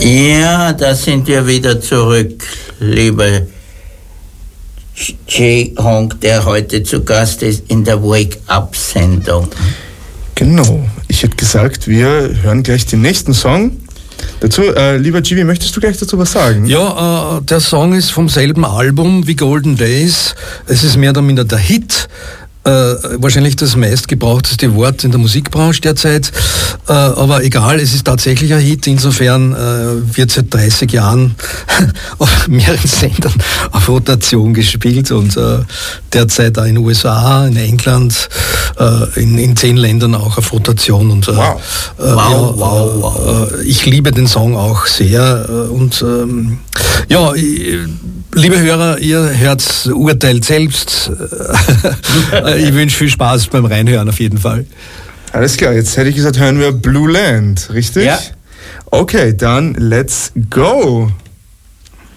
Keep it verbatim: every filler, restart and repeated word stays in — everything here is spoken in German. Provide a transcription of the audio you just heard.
Ja, da sind wir wieder zurück, lieber Jay Hong, der heute zu Gast ist in der Wake-Up-Sendung. Genau, ich hätte gesagt, wir hören gleich den nächsten Song. Dazu, äh, lieber Givi, möchtest du gleich dazu was sagen? Ja, äh, der Song ist vom selben Album wie Golden Days. Es ist mehr oder minder der Hit. Äh, wahrscheinlich das meistgebrauchteste Wort in der Musikbranche derzeit, äh, aber egal, es ist tatsächlich ein Hit, insofern äh, wird seit dreißig Jahren auf mehreren Sendern auf Rotation gespielt und äh, derzeit auch in den U S A, in England, äh, in, in zehn Ländern auch auf Rotation. Und, äh, wow. Äh, wow, ja, wow, wow. Äh, ich liebe den Song auch sehr äh, und ähm, ja, ich, liebe Hörer, ihr hört, urteilt selbst. Ich wünsche viel Spaß beim Reinhören auf jeden Fall. Alles klar, jetzt hätte ich gesagt, hören wir Blue Land, richtig? Ja. Okay, dann let's go.